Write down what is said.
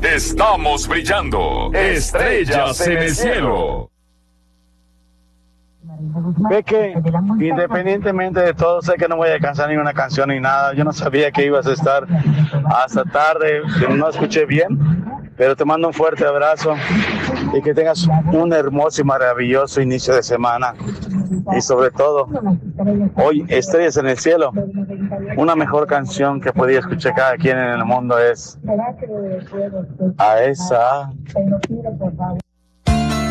Estamos brillando. Estrellas en el cielo. Peque, independientemente de todo, sé que no voy a alcanzar ninguna canción ni nada. Yo no sabía que ibas a estar hasta tarde, que no escuché bien, pero te mando un fuerte abrazo y que tengas un hermoso y maravilloso inicio de semana. Y sobre todo, hoy, Estrellas en el cielo, una mejor canción que podía escuchar cada quien en el mundo es a esa